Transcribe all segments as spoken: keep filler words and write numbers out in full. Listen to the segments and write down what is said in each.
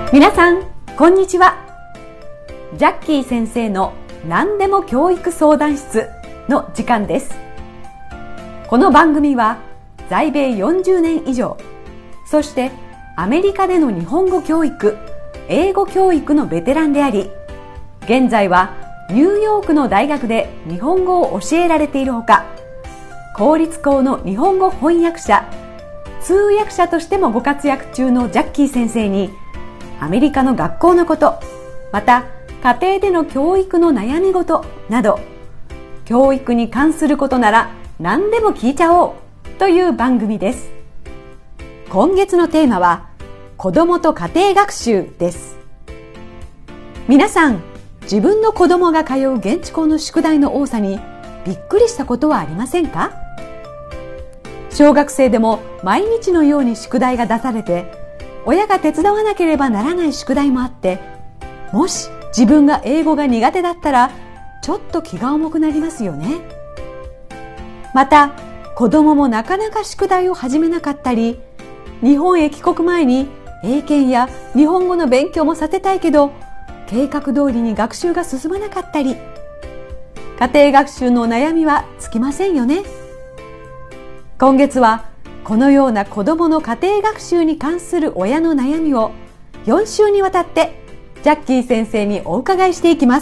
皆さんこんにちは。ジャッキー先生の何でも教育相談室の時間です。この番組は在米よんじゅうねん以上、そしてアメリカでの日本語教育、英語教育のベテランであり、現在はニューヨークの大学で日本語を教えられているほか、公立校の日本語翻訳者、通訳者としてもご活躍中のジャッキー先生に、アメリカの学校のこと、また家庭での教育の悩み事など、教育に関することなら何でも聞いちゃおうという番組です。今月のテーマは子どもと家庭学習です。皆さん、自分の子どもが通う現地校の宿題の多さにびっくりしたことはありませんか？小学生でも毎日のように宿題が出されて、親が手伝わなければならない宿題もあって、もし自分が英語が苦手だったらちょっと気が重くなりますよね。また子供もなかなか宿題を始めなかったり、日本へ帰国前に英検や日本語の勉強もさせたいけど計画通りに学習が進まなかったり、家庭学習の悩みは尽きませんよね。今月はこのような子どもの家庭学習に関する親の悩みをよん週にわたってジャッキー先生にお伺いしていきます。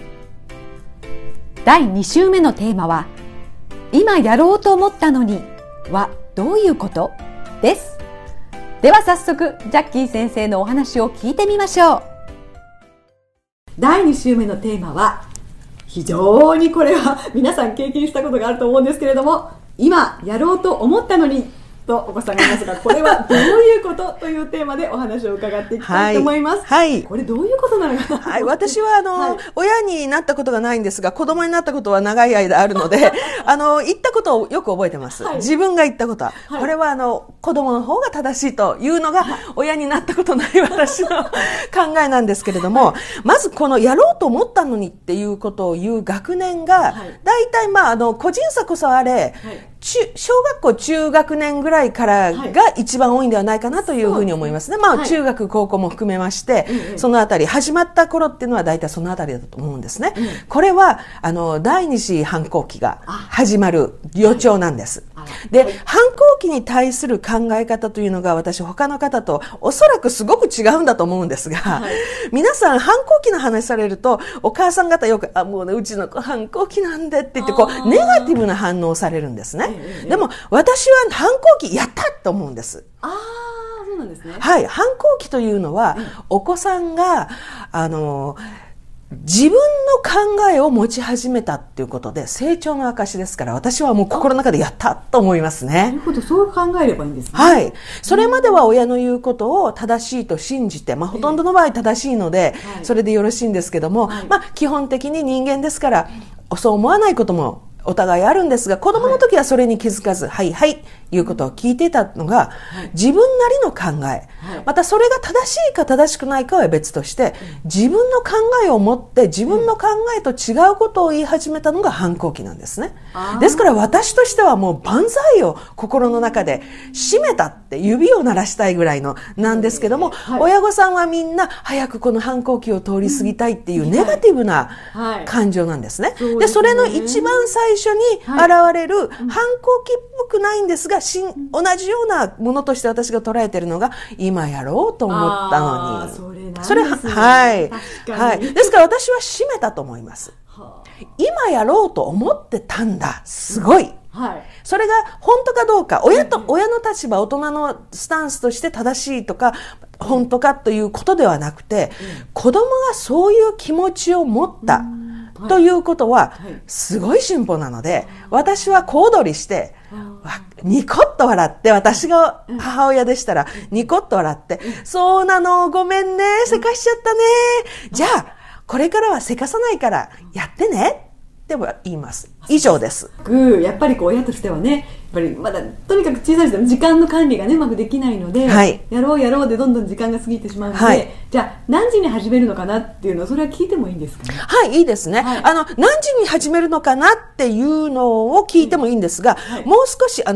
だいに週目のテーマは、今やろうと思ったのにはどういうことです。では早速ジャッキー先生のお話を聞いてみましょう。だいに週目のテーマは、非常にこれは皆さん経験したことがあると思うんですけれども、今やろうと思ったのにとお子さんがいますが、これはどういうことというテーマでお話を伺っていきたいと思います。 はい、はい、 これどういうことなのかな。 はい、私はあの、はい、親になったことがないんですが、子供になったことは長い間あるのであの言ったことをよく覚えてます、はい、自分が言ったことは、はい、これはあの子供の方が正しいというのが、はい、親になったことない私の考えなんですけれども、はい、まずこのやろうと思ったのにっていうことを言う学年が、はい、だいたいまああの個人差こそあれ、はい、中小学校中学年ぐらいからが一番多いんではないかなというふうに思いますね。まあ、はい、中学高校も含めまして、うんうん、そのあたり始まった頃っていうのは大体そのあたりだと思うんですね、うん、これはあの第二次反抗期が始まる予兆なんです。で、反抗期に対する考え方というのが、私他の方とおそらくすごく違うんだと思うんですが、はい、皆さん反抗期の話されるとお母さん方よく、あ、もうね、うちの子反抗期なんでって言って、こうネガティブな反応をされるんですね。でも私は反抗期やったと思うんです。 ああ、そうなんですね。 はい、反抗期というのは、うん、お子さんがあの自分の考えを持ち始めたっていうことで成長の証ですから、私はもう心の中でやったと思いますね。 なるほど、そう考えればいいんですね。 はい、それまでは親の言うことを正しいと信じて、まあ、ほとんどの場合正しいので、えー、それでよろしいんですけども、はい、まあ、基本的に人間ですからそう思わないこともお互いあるんですが、子供の時はそれに気づかず、はい、はい、はい、いうことを聞いていたのが、はい、自分なりの考え、はい、またそれが正しいか正しくないかは別として、自分の考えを持って自分の考えと違うことを言い始めたのが反抗期なんですね。ですから私としてはもう万歳を心の中で締めたって指を鳴らしたいぐらいのなんですけども、はい、親御さんはみんな早くこの反抗期を通り過ぎたいっていうネガティブな感情なんですね。はいはい、で、それの一番最初に現れる反抗期っぽくないんですが、しん同じようなものとして私が捉えているのが、今やろうと思ったのに、 それなんですね。 それはい、はい、ですから私は締めたと思います。はあ、今やろうと思ってたんだ、すごい、うん、はい、それが本当かどうか、親と、うん、親の立場、大人のスタンスとして正しいとか本当かということではなくて、うん、子供がそういう気持ちを持った、うんということはすごい進歩なので、私は小躍りしてニコッと笑って、私が母親でしたらニコッと笑って、そうなの、ごめんね、せかしちゃったね、じゃあこれからはせかさないからやってねって言います。以上です。 やっぱりこう親としてはね、やっぱりまだとにかく小さい人の時間の管理がねうまくできないので、はい、やろうやろうでどんどん時間が過ぎてしまうので、はい、じゃあ何時に始めるのかなっていうのを、それは聞いてもいいんですかね。 はい、いいですね、はい、あの何時に始めるのかなっていうのを聞いてもいいんですが、はい、もう少しあの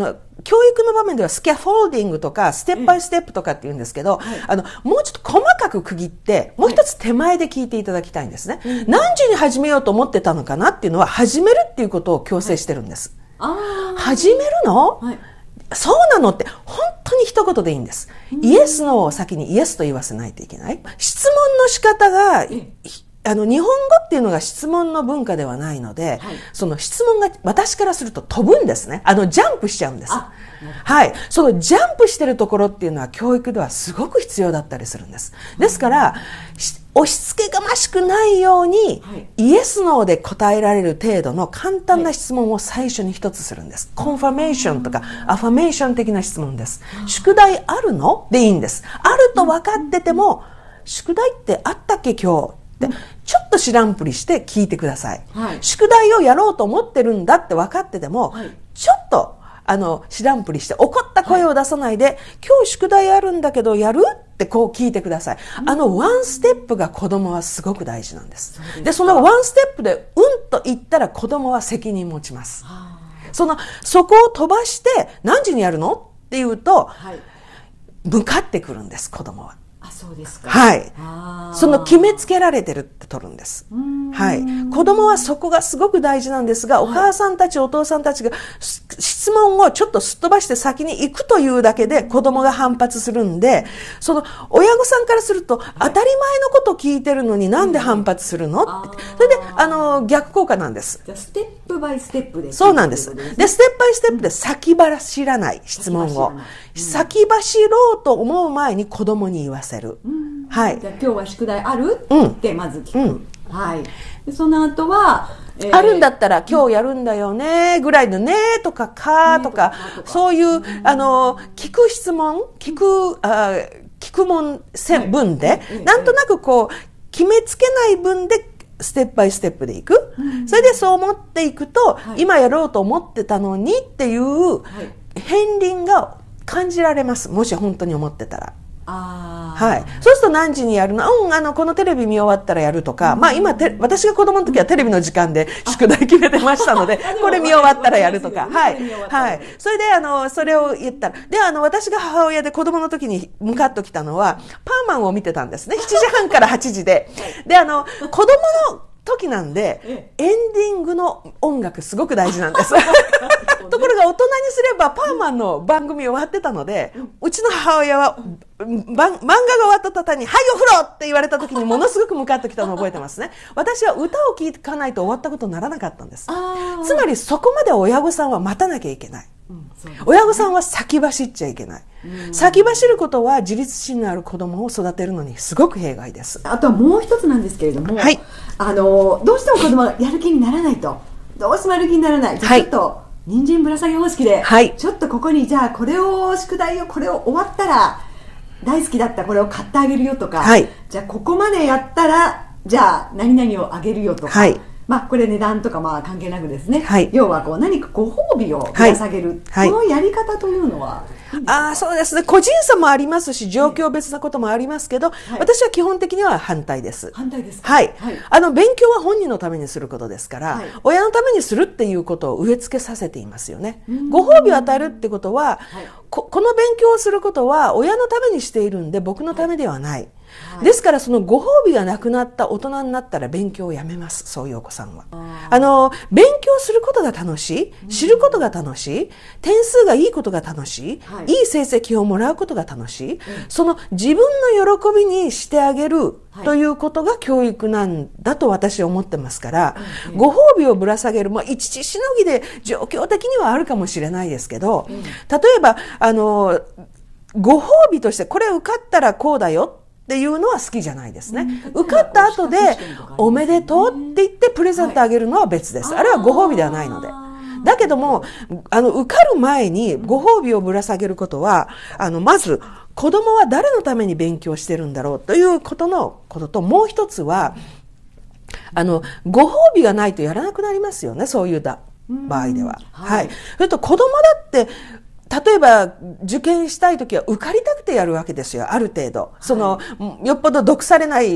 教育の場面ではスキャフォールディングとかステップバイステップとかって言うんですけど、はい、あのもうちょっと細かく区切ってもう一つ手前で聞いていただきたいんですね、はい、何時に始めようと思ってたのかなっていうのは始めるっていうことを強制してるんです、はい、あ始めるの、はい、そうなのって本当に一言でいいんです。イエスノーを先にイエスと言わせないといけない。質問の仕方があの日本語っていうのが質問の文化ではないので、はい、その質問が私からすると飛ぶんですね。あのジャンプしちゃうんです。はい、そのジャンプしてるところっていうのは教育ではすごく必要だったりするんです。ですから、押し付けがましくないように、はい、イエスノーで答えられる程度の簡単な質問を最初に一つするんです。コンファメーションとかアファメーション的な質問です。宿題あるのでいいんです。あると分かってても、宿題ってあったっけ今日ってちょっと知らんぷりして聞いてください、はい、宿題をやろうと思ってるんだって分かってても、はい、ちょっとあの知らんぷりして怒った声を出さないで、はい、今日宿題あるんだけどやるってこう聞いてください。あのワンステップが子供はすごく大事なんです。そうですか。でそのワンステップでうんと言ったら子供は責任持ちます。そのそこを飛ばして何時にやるのって言うと、はい、向かってくるんです子供は。 あ、そうですか。 はい。その決めつけられてるって取るんです。はい。子供はそこがすごく大事なんですが、お母さんたち、お父さんたちが質問をちょっとすっ飛ばして先に行くというだけで子供が反発するんで、その親御さんからすると、当たり前のことを聞いてるのになんで反発するのって。それで、あの、逆効果なんです。 じゃあステップバイステップで。 そうなんです。で、ステップバイステップで先走らない質問を。先走ろうと思う前に子供に言わせる。うん、はい。 じゃあ今日は宿題ある、うん、ってまず聞く。うん、はい。でその後は、 えー、あるんだったら今日やるんだよねぐらいのねとかかとか、とかそういう、うん、あの聞く質問聞くあ聞くもん文で、はい、なんとなくこう決めつけない文でステップバイステップでいく、うん、それでそう思っていくと、はい、今やろうと思ってたのにっていう片鱗が感じられます。もし本当に思ってたら。あはい、そうすると何時にやるの、うん、あのこのテレビ見終わったらやるとか、うん、まあ今て私が子供の時はテレビの時間で宿題決めてましたのでこれ見終わったらやるとか、はい、はい、それであのそれを言ったらであの私が母親で子供の時にムカッときたのはパーマンを見てたんですね。しちじはんからはちじでであの子供の時なんでエンディングの音楽すごく大事なんですところが大人にすればパーマンの番組終わってたので、うちの母親は漫画が終わった途端に「はいお風呂!」って言われた時にものすごくムカッときたのを覚えてますね。私は歌を聴かないと終わったことにならなかったんです。つまりそこまで親御さんは待たなきゃいけない、うんね、親御さんは先走っちゃいけない、うん、先走ることは自立心のある子供を育てるのにすごく弊害です。 あとはもう一つなんですけれども、はい、あのどうしても子供がやる気にならないとどうしてもやる気にならない、はい、ちょっと人参ぶら下げ方式で、はい、ちょっとここにじゃあこれを宿題をこれを終わったら大好きだったこれを買ってあげるよとか、はい、じゃあここまでやったらじゃあ何々をあげるよとか、はい、まあこれ値段とかまあ関係なくですね、はい、要はこう何かご褒美をぶら下げる、はい、このやり方というのは、 ああそうですね、個人差もありますし状況別なこともありますけど、はい、私は基本的には反対です。 反対ですか。 はい、はい、あの勉強は本人のためにすることですから、はい、親のためにするっていうことを植え付けさせていますよね。ご褒美を与えるってことは、はい、こ, この勉強をすることは親のためにしているんで僕のためではない、はい、ですからそのご褒美がなくなった大人になったら勉強をやめます。そういうお子さんはあの勉強することが楽しい、知ることが楽しい、点数がいいことが楽しい、はい、いい成績をもらうことが楽しい、うん、その自分の喜びにしてあげるということが教育なんだと私は思ってますから、うん、ご褒美をぶら下げる、まあ、一時しのぎで状況的にはあるかもしれないですけど、うん、例えばあのご褒美としてこれ受かったらこうだよっていうのは好きじゃないですね、うん、受かった後でおめでとうって言ってプレゼントあげるのは別です、はい、あれはご褒美ではないので。だけどもあの受かる前にご褒美をぶら下げることはあのまず子供は誰のために勉強してるんだろうということのことと、もう一つはあのご褒美がないとやらなくなりますよね、そういうだ場合では、はい、はい、それと子供だって例えば受験したいときは受かりたくてやるわけですよ、ある程度その、はい、よっぽど毒されない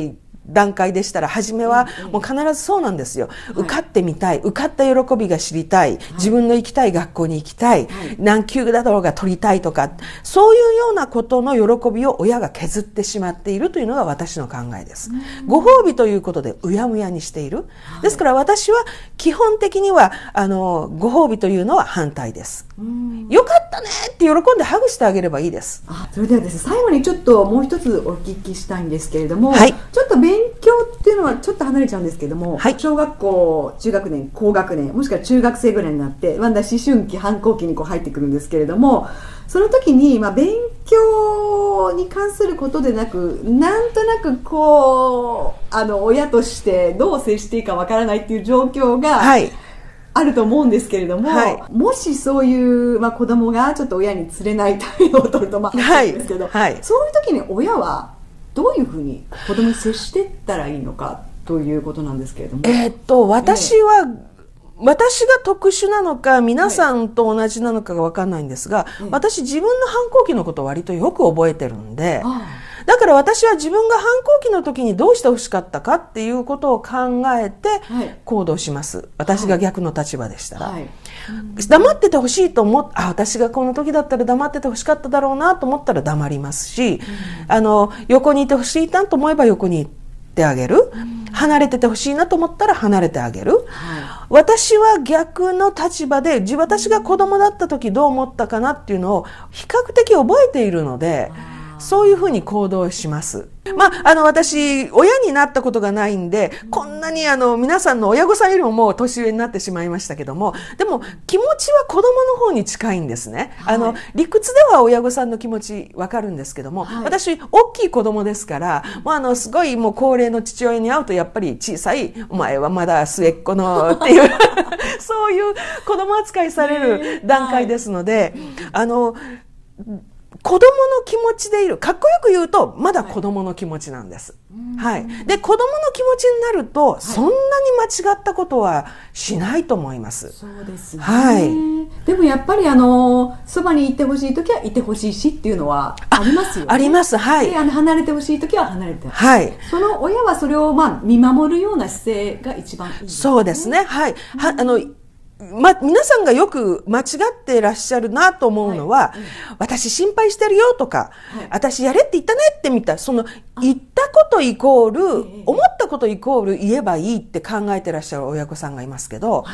段階でしたら、初めはもう必ずそうなんですよ。受かってみたい、受かった喜びが知りたい、自分の行きたい学校に行きたい、何級だろうが取りたいとか、そういうようなことの喜びを親が削ってしまっているというのが私の考えです。ご褒美ということでうやむやにしている。ですから私は基本的にはあのご褒美というのは反対です。よかったねって喜んでハグしてあげればいいです。 あ、それではですね、最後にちょっともう一つお聞きしたいんですけれども、 はい、 ちょっと勉強っていうのはちょっと離れちゃうんですけれども、はい、小学校中学年高学年もしくは中学生ぐらいになってだんだん思春期反抗期にこう入ってくるんですけれども、その時に、まあ、勉強に関することでなく、なんとなくこうあの親としてどう接していいかわからないっていう状況が、はい、あると思うんですけれども、はい、もしそういう、まあ、子供がちょっと親に連れない態度を取ると、まあ、はい、ですけど、はい、そういう時に親はどういうふうに子供に接していったらいいのかということなんですけれども、 えー、っと私は、えー私が特殊なのか皆さんと同じなのかが分かんないんですが、はい、私自分の反抗期のことを割とよく覚えてるんで、だから私は自分が反抗期の時にどうして欲しかったかっていうことを考えて行動します、はい、私が逆の立場でしたら、はい、黙っててほしいと思っあ私がこの時だったら黙っててほしかっただろうなと思ったら黙りますし、うん、あの横にいてほしいなと思えば横にいてあげる、うん、離れててほしいなと思ったら離れてあげる、はい、私は逆の立場で私が子供だった時どう思ったかなっていうのを比較的覚えているので、そういうふうに行動します。まあ、あの私親になったことがないんで、こんなにあの皆さんの親御さんよりももう年上になってしまいましたけども、でも気持ちは子供の方に近いんですね、はい、あの理屈では親御さんの気持ちわかるんですけども、はい、私大きい子供ですから、もうあのすごいもう高齢の父親に会うとやっぱり小さいお前はまだ末っ子のっていうそういう子供扱いされる段階ですので、あの子供の気持ちでいる、かっこよく言うとまだ子供の気持ちなんです、はい、で子供の気持ちになると、はい、そんなに間違ったことはしないと思います。 そうですね、 はい、 でもやっぱりあのそばにいてほしい時はいてほしいしっていうのはありますよね。 あります、はい、 であの離れてほしい時は離れて、 はい、 その親はそれをまあ見守るような姿勢が一番いいですね。 そうですね、はい、はあのま、皆さんがよく間違っていらっしゃるなと思うのは、はい、うん、私心配してるよとか、はい、私やれって言ったねってみた、その言ったことイコール、思ったことイコール言えばいいって考えてらっしゃる親御さんがいますけど、はい、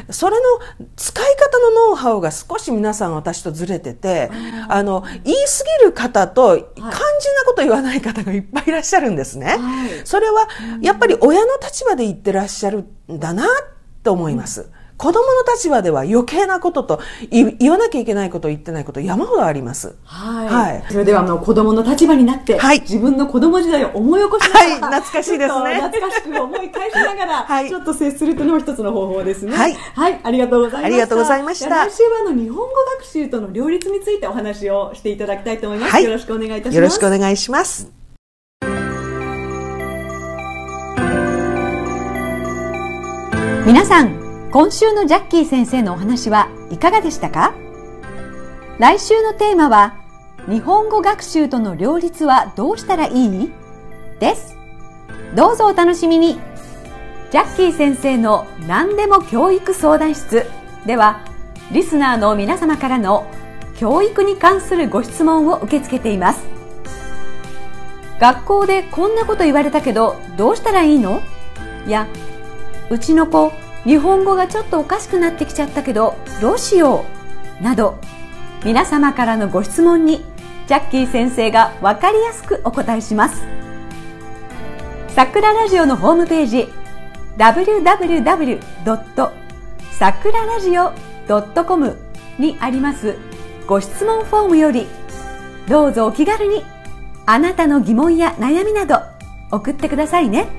それの使い方のノウハウが少し皆さん私とずれてて、あの言い過ぎる方と肝心なこと言わない方がいっぱいいらっしゃるんですね、はい、それはやっぱり親の立場で言ってらっしゃるんだなと思います、うん、子供の立場では余計なことと言わなきゃいけないこと言ってないこと山ほどあります。はい。はい、それではあの子供の立場になって、はい、自分の子供時代を思い起こしながら、はい、 懐かしいですね。 懐かしく思い返しながら、はい、ちょっと接するというのも一つの方法ですね。はい。はい、ありがとうございました。 ありがとうございました。 来週はあの日本語学習との両立についてお話をしていただきたいと思います。はい、よろしくお願いいたします。 よろしくお願いします。 皆さん、今週のジャッキー先生のお話はいかがでしたか？来週のテーマは、日本語学習との両立はどうしたらいい？です。どうぞお楽しみに。ジャッキー先生の何でも教育相談室では、リスナーの皆様からの教育に関するご質問を受け付けています。学校でこんなこと言われたけどどうしたらいいの？や、うちの子、日本語がちょっとおかしくなってきちゃったけどどうしようなど、皆様からのご質問にジャッキー先生がわかりやすくお答えします。さくらラジオのホームページ ダブリューダブリューダブリュードットさくらラジオドットコム にありますご質問フォームより、どうぞお気軽にあなたの疑問や悩みなど送ってくださいね。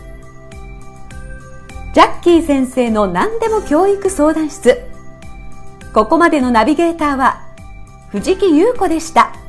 ジャッキー先生の何でも教育相談室。ここまでのナビゲーターは藤木優子でした。